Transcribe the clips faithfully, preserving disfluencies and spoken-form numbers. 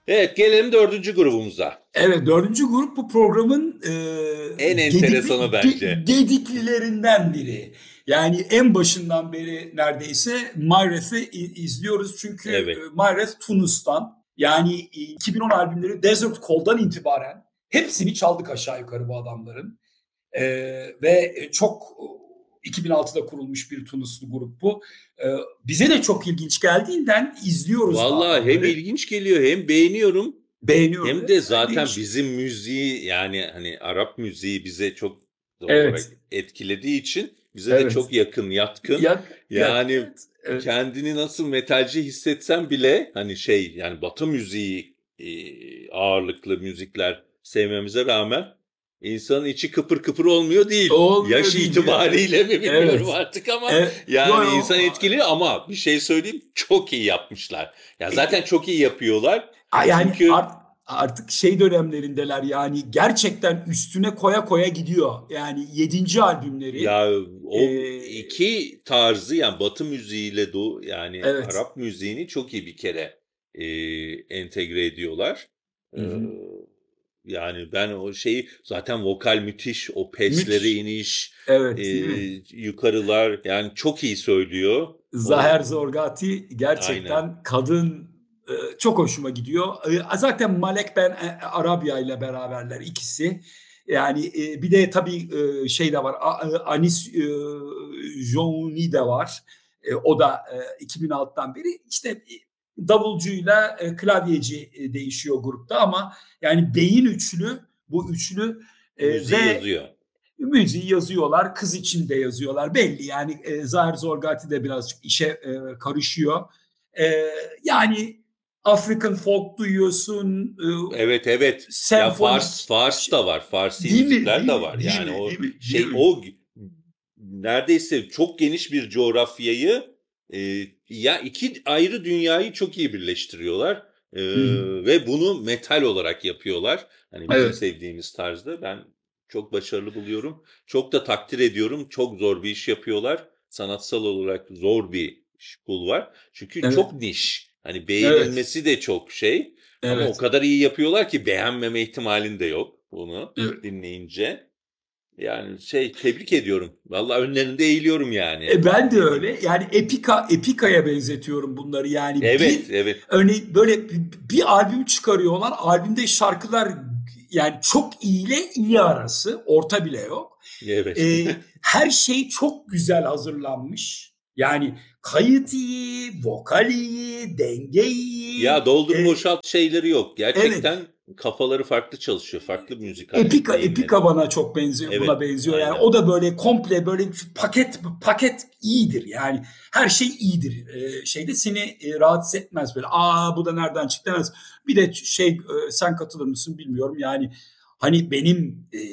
Evet, gelelim dördüncü grubumuza. Evet, dördüncü grup bu programın e, En gedikli, enteresanı bence. ge- gediklilerinden biri. Yani en başından beri neredeyse Myreth'i izliyoruz. Çünkü e, Evet. Myreth Tunus'tan, yani e, iki bin on albümleri Desert Cold'dan itibaren hepsini çaldık aşağı yukarı bu adamların. E, ve çok e, iki bin altıda kurulmuş bir Tunuslu grup bu. E, bize de çok ilginç geldiğinden izliyoruz da Vallahi hem adamları. ilginç geliyor hem beğeniyorum. Beğeniyoruz. Hem de E, zaten değişik. bizim müziği, yani hani Arap müziği bize çok doğal olarak Evet. etkilediği için bize de Evet. çok yakın, yatkın. Yak, yak, Yani evet, evet. kendini nasıl metalci hissetsen bile hani şey, yani Batı müziği e, ağırlıklı müzikler sevmemize rağmen insanın içi kıpır kıpır olmuyor değil. Olmuyor Yaş değil. itibariyle mi bilmiyorum Evet. artık ama Evet. Yo, yani yo. insan etkiliyor, ama bir şey söyleyeyim, çok iyi yapmışlar. Ya zaten çok iyi yapıyorlar. Yani Çünkü art, artık şey dönemlerindeler, yani gerçekten üstüne koya koya gidiyor. Yani yedinci albümleri. ya E, o iki tarzı, yani Batı müziğiyle Doğu, yani evet. Arap müziğini çok iyi bir kere e, entegre ediyorlar. Hı E, hı. Yani ben o şeyi, zaten vokal müthiş, o peslere Müthiş. iniş, e, Evet, değil mi? yukarılar, yani çok iyi söylüyor. O Zaher Zorgati aynen. gerçekten kadın, e, çok hoşuma gidiyor. E, zaten Malek Ben e, Arabia ile beraberler ikisi. Yani e, bir de tabii e, şey de var. A- e, Anis e, Jouni de var. E, o da e, iki bin altıdan beri işte e, davulcuyla e, klavyeci e, değişiyor grupta, ama yani beyin üçlü, bu üçlü e, Müziği ve yazıyor. müziği yazıyorlar. Kız için de yazıyorlar. Belli yani, e, Zahir Zorgati de birazcık işe e, karışıyor. E, yani African folk duyuyorsun. E, Evet, evet. Ya Fars, senfonik, Fars da var. Farsi değil mi? müzikler Değil de mi? var. Değil Yani mi? o Değil mi? Değil şey, mi? o neredeyse çok geniş bir coğrafyayı, e, ya iki ayrı dünyayı çok iyi birleştiriyorlar. E, Hı hı. Ve bunu metal olarak yapıyorlar. Hani bizim Evet. sevdiğimiz tarzda, ben çok başarılı buluyorum. Çok da takdir ediyorum. Çok zor bir iş yapıyorlar. Sanatsal olarak zor bir iş kul var. Çünkü Evet. çok niş. Hani Evet. beğenilmesi de çok şey. Ama o Evet. kadar iyi yapıyorlar ki beğenmeme ihtimalin de yok bunu Evet. dinleyince. Yani şey, tebrik ediyorum. Vallahi önlerinde eğiliyorum yani. E, ben de Dediğim. öyle. Yani Epika, Epika'ya benzetiyorum bunları. Yani Evet, bir evet. örneğin böyle bir, bir albüm çıkarıyorlar. Albümde şarkılar yani çok iyi ile iyi arası. Orta bile yok. Evet. E, her şey çok güzel hazırlanmış. Yani kayıt iyi, vokal iyi, denge iyi. Ya doldur E, boşalt şeyleri yok. evet. Gerçekten kafaları farklı çalışıyor. Farklı müzikal Epika, beyinleri. Epika bana çok benziyor, buna Evet, benziyor. Yani aynen. o da böyle komple böyle paket paket iyidir. Yani her şey iyidir. Ee, şeyde seni e, rahatsız etmez böyle. Aa, bu da nereden çıktı demez. Bir de şey, e, sen katılır mısın bilmiyorum. Yani hani benim e,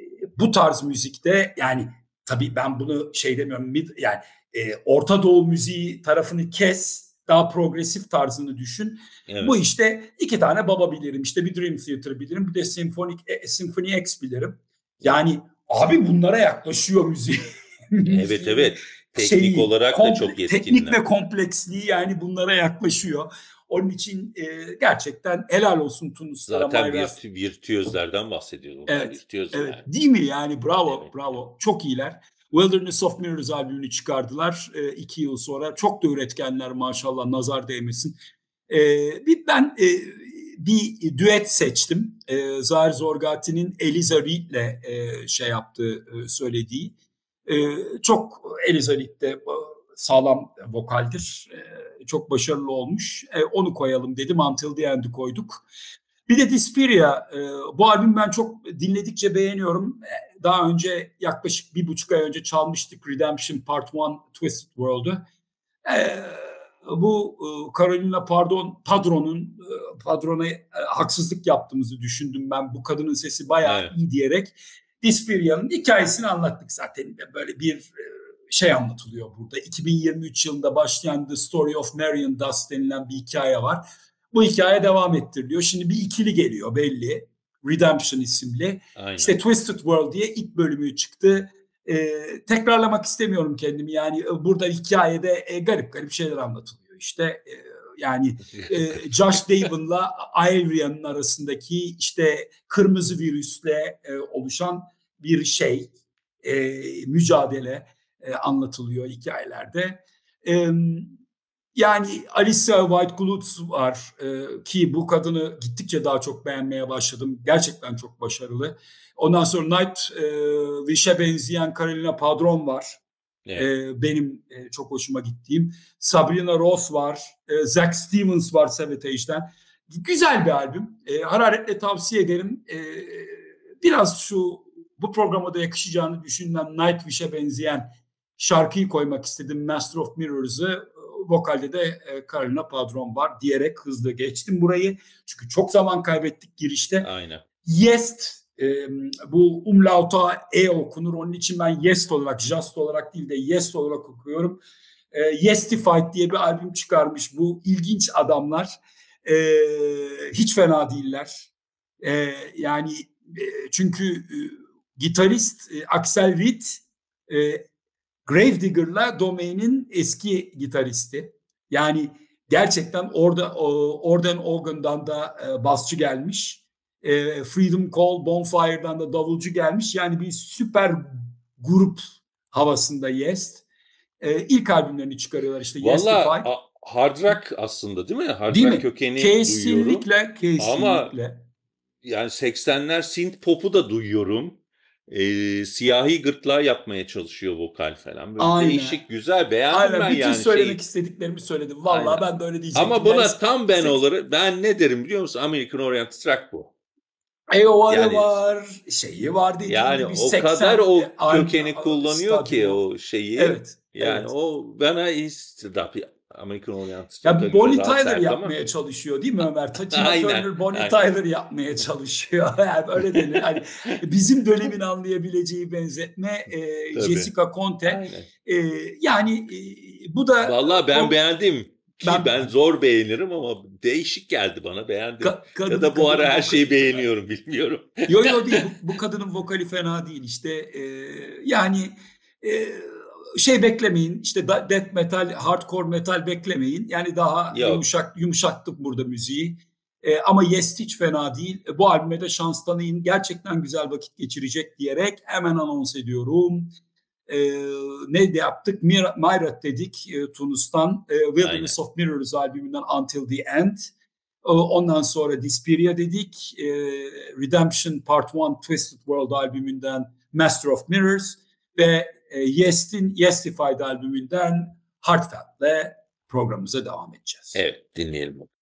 bu tarz müzikte, yani tabii ben bunu şey demiyorum. Mid, yani e, Orta Doğu müziği tarafını kes. Daha progresif tarzını düşün. Bu Evet. işte iki tane baba bilirim. İşte bir Dream Theater bilirim. Bir de Symphony, e, Symphony X bilirim. Yani abi bunlara yaklaşıyor müziği. Evet, Müziğin evet. Teknik şeyi, olarak da çok komple, teknik yetkinler. ve kompleksliği yani bunlara yaklaşıyor. Onun için e, gerçekten helal olsun Tunuslara, Zaten Mayras. virtü, virtüözlerden bahsediyoruz. Bunlar Evet, virtüöz evet. yani. Değil mi yani? Bravo, Evet, evet. bravo. Çok iyiler. Wilderness of Mirrors albümünü çıkardılar e, iki yıl sonra. Çok da üretkenler maşallah, nazar değmesin. E, bir ben e, bir düet seçtim. E, Zahir Zorgati'nin Eliza Reed'le e, şey yaptığı, e, söylediği. E, çok Eliza Reed de sağlam vokaldir. E, çok başarılı olmuş. E, onu koyalım dedim. Until the End'i koyduk. Bir de Dispiria. E, bu albüm ben çok dinledikçe beğeniyorum. E, daha önce yaklaşık bir buçuk ay önce çalmıştık Redemption Part bir Twisted World'u. E, bu e, Carolina Pardon, Padron'un e, Padron'a e, haksızlık yaptığımızı düşündüm ben. Bu kadının sesi bayağı Evet. iyi diyerek Dispiria'nın hikayesini anlattık zaten. Böyle bir e, şey anlatılıyor burada. iki bin yirmi üç yılında başlayan The Story of Marion Dust denilen bir hikaye var. Bu hikaye devam ettiriliyor. Şimdi bir ikili geliyor belli. Redemption isimli. İşte Aynen. Twisted World diye ilk bölümü çıktı. Ee, tekrarlamak istemiyorum kendimi. Yani burada hikayede e, garip garip şeyler anlatılıyor. İşte e, Yani e, Josh Davin'la Ivory'nin arasındaki işte kırmızı virüsle e, oluşan bir şey, e, mücadele e, anlatılıyor hikayelerde. E, Yani Alicia White-Glued var e, ki bu kadını gittikçe daha çok beğenmeye başladım. Gerçekten çok başarılı. Ondan sonra Night e, Wish'e benzeyen Carolina Padron var. Evet. E, benim e, çok hoşuma gittiğim. Sabrina Ross var. E, Zach Stevens var Savage'den. Güzel bir albüm. E, hararetle tavsiye ederim. E, biraz şu bu programa da yakışacağını düşünülen Nightwish'e benzeyen şarkıyı koymak istedim. Master of Mirrors'ı. Vokalde de e, Carolina Padron var diyerek hızlı geçtim burayı. Çünkü çok zaman kaybettik girişte. Aynen. Yest, e, bu umlaut'a E okunur. Onun için ben Yest olarak, Just olarak değil de Yest olarak okuyorum. E, Yestified diye bir albüm çıkarmış bu ilginç adamlar. E, hiç fena değiller. E, yani e, çünkü e, gitarist e, Axel Reed e, Gravedigger'la Domaine'in eski gitaristi. Yani gerçekten orada Orden Organ'dan da e, basçı gelmiş. E, Freedom Call, Bonfire'dan da davulcu gelmiş. Yani bir süper grup havasında Yes. E, ilk albümlerini çıkarıyorlar işte Valla Yestified. hard rock aslında değil mi? Hard Değil rock mi? kökeni Kesinlikle, duyuyorum. kesinlikle. Ama yani seksenler synth pop'u da duyuyorum. Ee, siyahi gırtlağı yapmaya çalışıyor vokal falan. Böyle Aynen. değişik, güzel. Beğendim Aynen. ben Bütün yani söylemek şeyi. istediklerimi söyledim. Vallahi Aynen. ben de öyle diyecektim. Ama buna Yani, tam ben sek- olarak ben ne derim biliyor musun? American Oriental Rock bu. E o var Yani- var, şeyi var dediğim Yani gibi o seksen kadar o albüm, kökeni kullanıyor ki stadyumu. o şeyi. Evet. Yani evet. o bana istidap. American Oriental Ya Rock'a Bonnie göre daha Tyler sert ama. yapmaya çalışıyor değil mi Ömer? Tina Aynen, Turner Bonnie aynen. Tyler yapmaya çalışıyor. Yani öyle denir. Hani bizim dönemin anlayabileceği benzetme e, Tabii. Jessica Conte. Aynen. E, yani e, bu da Vallahi ben o, beğendim. Ki Ben- ben, zor beğenirim ama değişik geldi bana, beğendim. ka- kadın, ya da bu ara kadının her şeyi vokali- beğeniyorum, bilmiyorum. Yo yo değil. Bu, bu kadının vokali fena değil. İşte e, yani e, şey beklemeyin. İşte da- death metal, hardcore metal beklemeyin. Yani daha Yok. yumuşak yumuşattık burada müziği. E, ama Yes hiç fena değil. E, bu albüme de şans tanıyın. Gerçekten güzel vakit geçirecek diyerek hemen anons ediyorum. E, ne de yaptık? Mir- Myrat dedik e, Tunus'tan. E, Wilderness of Mirrors albümünden Until the End. Ondan sonra Disperia dedik. E, Redemption Part bir Twisted World albümünden Master of Mirrors ve e, Yes'in Yestified albümünden Heartfelt'le programımıza devam edeceğiz. Evet, dinleyelim.